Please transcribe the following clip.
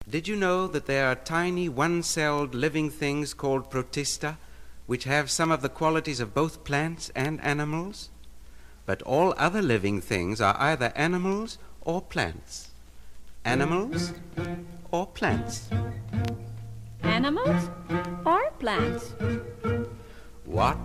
Did you know that there are tiny one-celled living things called protista, which have some of the qualities of both plants and animals? But all other living things are either animals or plants. Animals or plants. Animals or plants? What